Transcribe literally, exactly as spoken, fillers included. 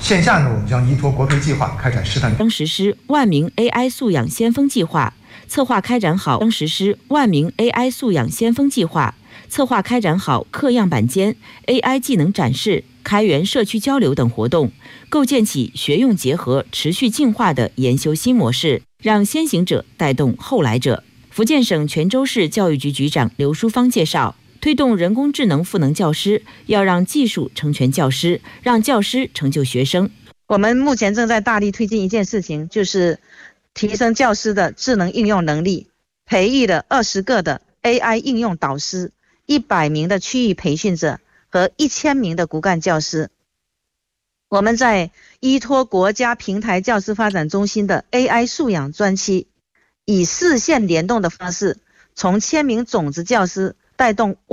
线下呢，我们将依托国培计划开展试探， 将实施万名 A I 素养先锋计划，策划开展好将实施万名 A I 素养先锋计划，策划开展好课样板间、A I 技能展示、开源社区交流等活动，构建起学用结合、持续进化的研修新模式，让先行者带动后来者。福建省泉州市教育局局长刘淑芳介绍，推动人工智能赋能教师，要让技术成全教师，让教师成就学生。 我们目前正在大力推进一件事情，就是提升教师的智能应用能力，培育了二十个的 A I 应用导师，一百名的区域培训者和一千名的骨干教师。我们在依托国家平台教师发展中心的 A I 素养专区，以四线联动的方式，从千名种子教师带动